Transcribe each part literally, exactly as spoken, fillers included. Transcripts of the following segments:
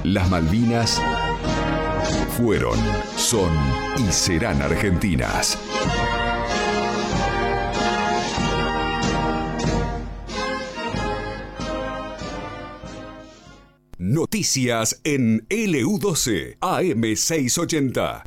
Las Malvinas fueron, son y serán argentinas. Noticias en L U doce A M seiscientos ochenta.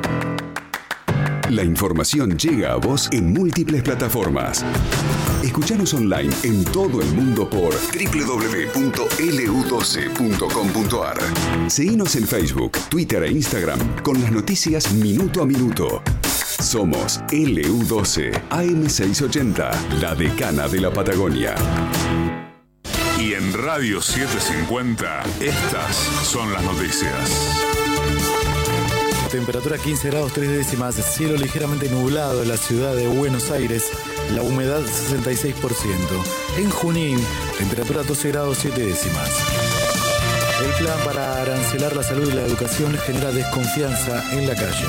La información llega a vos en múltiples plataformas. Escuchanos online en todo el mundo por doble u doble u doble u punto L U doce punto com punto A R. Seguinos en Facebook, Twitter e Instagram con las noticias minuto a minuto. Somos L U doce A M seiscientos ochenta, la decana de la Patagonia. Y en Radio setecientos cincuenta, estas son las noticias. Temperatura quince grados tres décimas, cielo ligeramente nublado en la ciudad de Buenos Aires, la humedad sesenta y seis por ciento. En Junín, temperatura doce grados siete décimas. El plan para arancelar la salud y la educación genera desconfianza en la calle.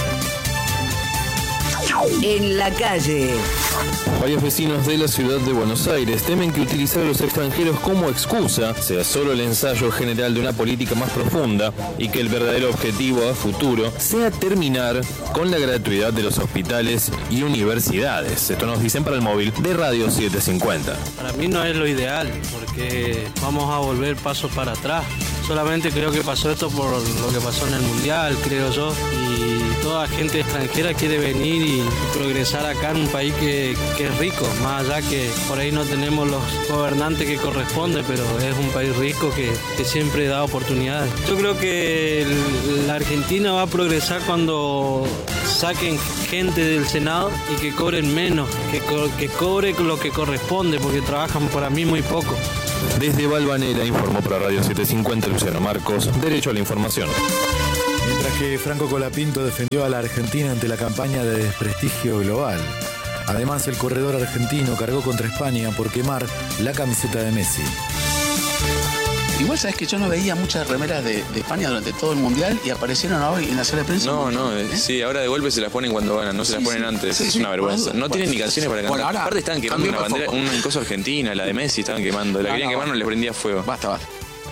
En la calle. Varios vecinos de la ciudad de Buenos Aires temen que utilizar a los extranjeros como excusa sea solo el ensayo general de una política más profunda y que el verdadero objetivo a futuro sea terminar con la gratuidad de los hospitales y universidades. Esto nos dicen para el móvil de Radio setecientos cincuenta. Para mí no es lo ideal porque vamos a volver pasos para atrás. Solamente creo que pasó esto por lo que pasó en el Mundial, creo yo, y toda gente extranjera quiere venir y progresar acá en un país que, que es rico, más allá que por ahí no tenemos los gobernantes que corresponde, pero es un país rico que, que siempre da oportunidades. Yo creo que el, la Argentina va a progresar cuando saquen gente del Senado y que cobren menos, que, co- que cobre lo que corresponde, porque trabajan para mí muy poco. Desde Valvanera informó para Radio setecientos cincuenta Luciano Marcos, Derecho a la Información. Mientras que Franco Colapinto defendió a la Argentina ante la campaña de desprestigio global. Además, el corredor argentino cargó contra España por quemar la camiseta de Messi. Igual sabes que yo no veía muchas remeras de, de España durante todo el Mundial y aparecieron hoy en la sala de prensa. No, no, ¿eh? Sí, ahora de golpe se las ponen cuando ganan, no se Sí, las ponen sí, antes, sí, es sí, una vergüenza. bueno, No tienen ni canciones para cantar. bueno, ahora Aparte estaban quemando una bandera, foco. una cosa argentina, la de Messi estaban quemando, la No, querían no, quemar, no les prendía fuego. Basta, basta.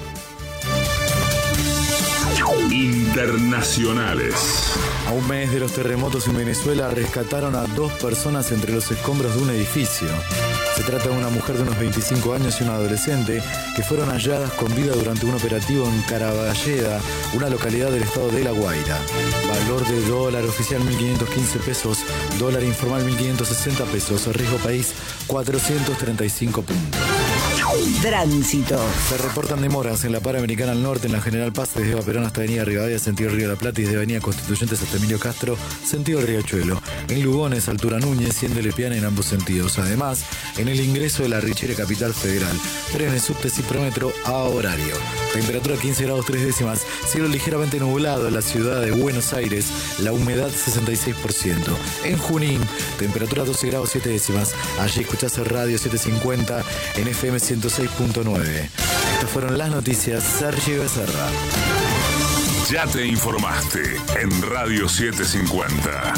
Internacionales. A un mes de los terremotos en Venezuela rescataron a dos personas entre los escombros de un edificio. Se trata de una mujer de unos veinticinco años y una adolescente que fueron halladas con vida durante un operativo en Caraballeda, una localidad del estado de La Guaira. Valor de dólar oficial mil quinientos quince pesos, dólar informal mil quinientos sesenta pesos, riesgo país cuatrocientos treinta y cinco puntos. Tránsito. Se reportan demoras en la Panamericana al norte, en la General Paz, desde Eva Perón hasta Avenida Rivadavia, sentido Río de la Plata, y desde Avenida Constituyentes hasta Emilio Castro, sentido Riachuelo. En Lugones, altura Núñez, y en Lepiana en ambos sentidos. Además, en el ingreso de la Richere Capital Federal, trenes, subtes y prometro a horario. Temperatura quince grados tres décimas, cielo ligeramente nublado en la ciudad de Buenos Aires, la humedad sesenta y seis por ciento. En Junín, temperatura doce grados siete décimas. Allí escuchás Radio setecientos cincuenta en F M ciento seis punto nueve. Estas fueron las noticias. Sergio Becerra. Ya te informaste en Radio setecientos cincuenta.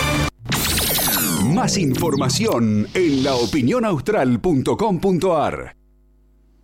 Más información en la opinión austral punto com punto A R.